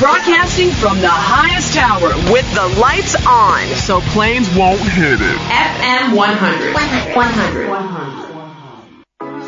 Broadcasting from the highest tower with the lights on, so planes won't hit it. FM 100. 100.